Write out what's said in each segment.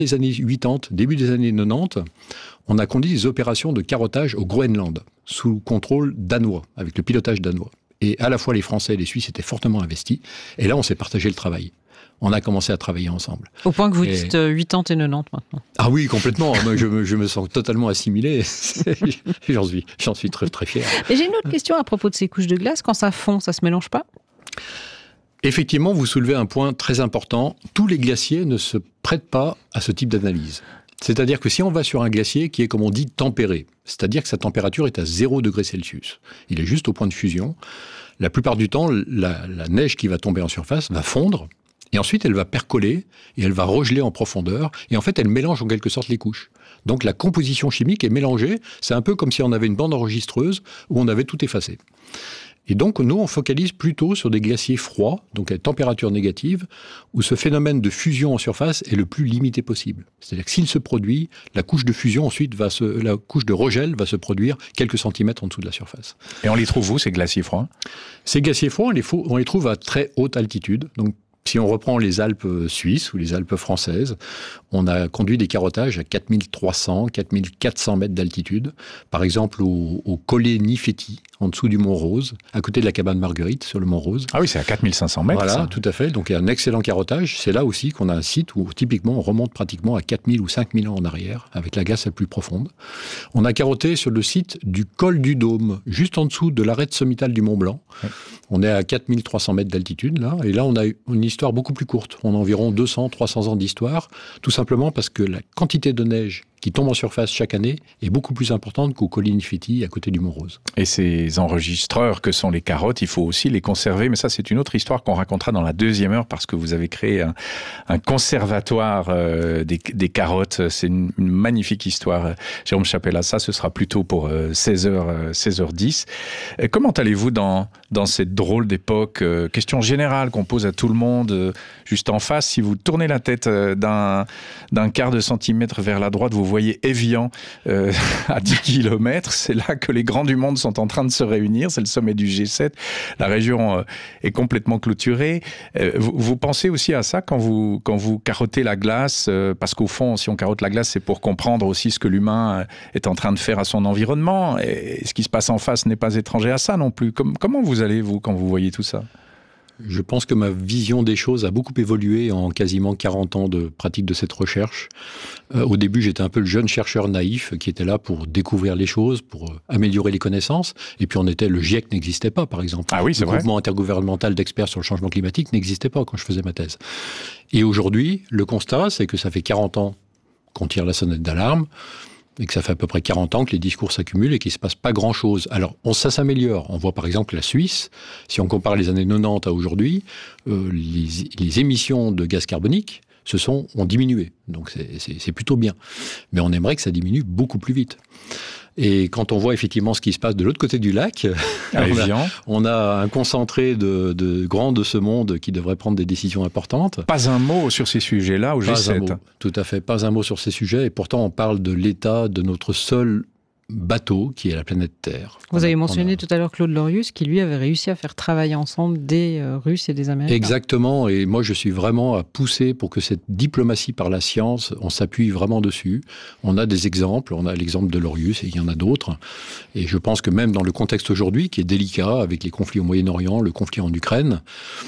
Les années 80, début des années 90, on a conduit des opérations de carottage au Groenland, sous contrôle danois, avec le pilotage danois. Et à la fois les Français et les Suisses étaient fortement investis. Et là, on s'est partagé le travail. On a commencé à travailler ensemble. Au point que vous dites 80 et 90 maintenant. Ah oui, complètement. Moi, je me sens totalement assimilé. J'en suis très, très fier. Et j'ai une autre question à propos de ces couches de glace. Quand ça fond, ça se mélange pas ? Effectivement, vous soulevez un point très important. Tous les glaciers ne se prêtent pas à ce type d'analyse. C'est-à-dire que si on va sur un glacier qui est, comme on dit, tempéré, c'est-à-dire que sa température est à 0 degré Celsius, il est juste au point de fusion, la plupart du temps, la neige qui va tomber en surface va fondre, et ensuite elle va percoler, et elle va regeler en profondeur, et en fait elle mélange en quelque sorte les couches. Donc la composition chimique est mélangée, c'est un peu comme si on avait une bande enregistreuse où on avait tout effacé. Et donc, nous, on focalise plutôt sur des glaciers froids, donc à température négative, où ce phénomène de fusion en surface est le plus limité possible. C'est-à-dire que s'il se produit, la couche de fusion, ensuite, la couche de regel va se produire quelques centimètres en dessous de la surface. Et on les trouve où, ces glaciers froids ? Ces glaciers froids, on les trouve à très haute altitude. Donc, si on reprend les Alpes suisses ou les Alpes françaises, on a conduit des carottages à 4300, 4400 mètres d'altitude. Par exemple, au Colle Nifetti, en dessous du Mont Rose, à côté de la cabane Marguerite, sur le Mont Rose. Ah oui, c'est à 4500 mètres. Voilà, ça. tout à fait. Donc, il y a un excellent carottage. C'est là aussi qu'on a un site où, typiquement, on remonte pratiquement à 4000 ou 5000 ans en arrière, avec la glace la plus profonde. On a carotté sur le site du Col du Dôme, juste en dessous de l'arête sommitale du Mont Blanc. Oui. On est à 4300 mètres d'altitude, là. Et là, on a une histoire beaucoup plus courte. On a environ 200, 300 ans d'histoire, tout simplement parce que la quantité de neige qui tombe en surface chaque année est beaucoup plus importante qu'au Colle Nifetti, à côté du Mont Rose. Et ces enregistreurs que sont les carottes, il faut aussi les conserver. Mais ça, c'est une autre histoire qu'on racontera dans la deuxième heure, parce que vous avez créé un conservatoire des carottes. C'est une magnifique histoire, Jérôme Chapela. Ça, ce sera plutôt pour 16h10. Comment allez-vous dans cette drôle d'époque ? Question générale qu'on pose à tout le monde, juste en face. Si vous tournez la tête d'un quart de centimètre vers la droite, vous voyez Évian à 10 km. C'est là que les grands du monde sont en train de se réunir. C'est le sommet du G7. La région est complètement clôturée. Vous pensez aussi à ça quand vous carottez la glace, parce qu'au fond, si on carotte la glace, c'est pour comprendre aussi ce que l'humain est en train de faire à son environnement. Et ce qui se passe en face n'est pas étranger à ça non plus. Comment vous allez, vous, quand vous voyez tout ça ? Je pense que ma vision des choses a beaucoup évolué en quasiment 40 ans de pratique de cette recherche. Au début, j'étais un peu le jeune chercheur naïf qui était là pour découvrir les choses, pour améliorer les connaissances. Et puis le GIEC n'existait pas, par exemple. Ah oui, c'est vrai. Le mouvement intergouvernemental d'experts sur le changement climatique n'existait pas quand je faisais ma thèse. Et aujourd'hui, le constat, c'est que ça fait 40 ans qu'on tire la sonnette d'alarme, et que ça fait à peu près 40 ans que les discours s'accumulent et qu'il ne se passe pas grand-chose. Alors, ça s'améliore. On voit par exemple la Suisse, si on compare les années 90 à aujourd'hui, les émissions de gaz carbonique ont diminué. Donc c'est plutôt bien. Mais on aimerait que ça diminue beaucoup plus vite. Et quand on voit effectivement ce qui se passe de l'autre côté du lac, on a un concentré de grands de ce monde qui devrait prendre des décisions importantes. Pas un mot sur ces sujets-là au G7. Pas un mot, tout à fait, pas un mot sur ces sujets. Et pourtant, on parle de l'état de notre seul bateau qui est la planète Terre. Vous avez mentionné tout à l'heure Claude Lorius qui lui avait réussi à faire travailler ensemble des Russes et des Américains. Exactement, et moi je suis vraiment à pousser pour que cette diplomatie par la science, on s'appuie vraiment dessus. On a des exemples, on a l'exemple de Lorius et il y en a d'autres. Et je pense que même dans le contexte aujourd'hui qui est délicat avec les conflits au Moyen-Orient, le conflit en Ukraine,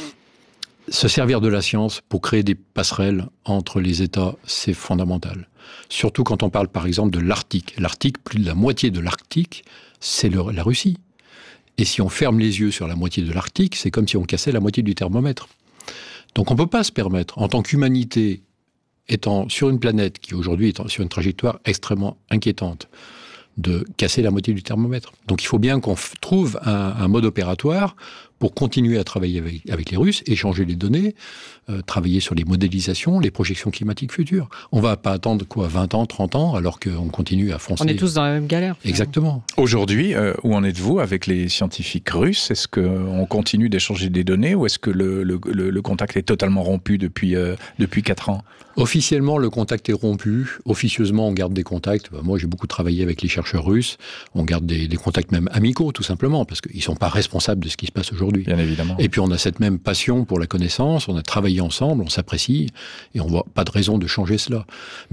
se servir de la science pour créer des passerelles entre les États, c'est fondamental. Surtout quand on parle par exemple de l'Arctique. L'Arctique, plus de la moitié de l'Arctique, c'est la Russie. Et si on ferme les yeux sur la moitié de l'Arctique, c'est comme si on cassait la moitié du thermomètre. Donc on ne peut pas se permettre, en tant qu'humanité, étant sur une planète qui aujourd'hui est sur une trajectoire extrêmement inquiétante, de casser la moitié du thermomètre. Donc il faut bien qu'on trouve un mode opératoire pour continuer à travailler avec les Russes, échanger les données, travailler sur les modélisations, les projections climatiques futures. On ne va pas attendre 20 ans, 30 ans, alors qu'on continue à foncer. On est tous dans la même galère. Exactement. Aujourd'hui, où en êtes-vous avec les scientifiques russes ? Est-ce qu'on continue d'échanger des données ou est-ce que le contact est totalement rompu depuis 4 ans ? Officiellement, le contact est rompu. Officieusement, on garde des contacts. Moi, j'ai beaucoup travaillé avec les chercheurs russes. On garde des contacts même amicaux, tout simplement, parce qu'ils ne sont pas responsables de ce qui se passe aujourd'hui. aujourd'hui. Bien évidemment. Et puis on a cette même passion pour la connaissance, on a travaillé ensemble, on s'apprécie, et on voit pas de raison de changer cela.